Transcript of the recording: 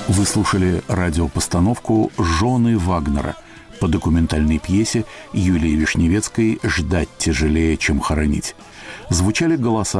Вы слушали радиопостановку «Жены Вагнера» по документальной пьесе Юлии Вишневецкой «Ждать тяжелее, чем хоронить». Звучали голоса